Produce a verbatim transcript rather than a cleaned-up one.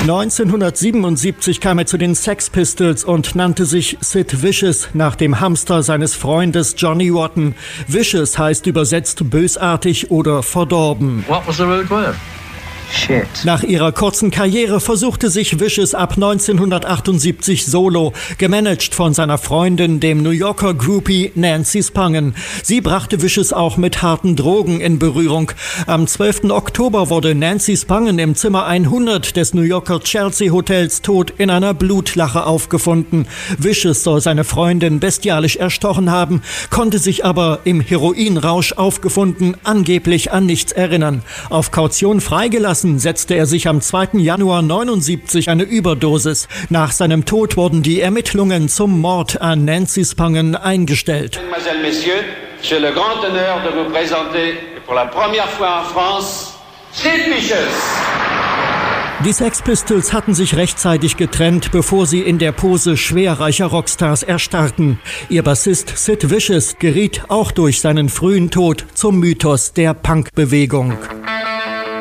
neunzehnhundertsiebenundsiebzig kam er zu den Sex Pistols und nannte sich Sid Vicious nach dem Hamster seines Freundes Johnny Rotten. Vicious heißt übersetzt bösartig oder verdorben. What was the rude word? Shit. Nach ihrer kurzen Karriere versuchte sich Vicious ab neunzehnhundertachtundsiebzig solo, gemanagt von seiner Freundin, dem New Yorker Groupie Nancy Spangen. Sie brachte Vicious auch mit harten Drogen in Berührung. Am zwölften Oktober wurde Nancy Spangen im Zimmer hundert des New Yorker Chelsea Hotels tot in einer Blutlache aufgefunden. Vicious soll seine Freundin bestialisch erstochen haben, konnte sich aber im Heroinrausch aufgefunden angeblich an nichts erinnern. Auf Kaution freigelassen setzte er sich am zweiten Januar neunundsiebzig eine Überdosis. Nach seinem Tod wurden die Ermittlungen zum Mord an Nancy Spangen eingestellt. Mesdemoiselles, Messieurs, j'ai le grand honneur de vous présenter pour la première fois en France Sid Vicious. Die Sex Pistols hatten sich rechtzeitig getrennt, bevor sie in der Pose schwerreicher Rockstars erstarrten. Ihr Bassist Sid Vicious geriet auch durch seinen frühen Tod zum Mythos der Punkbewegung.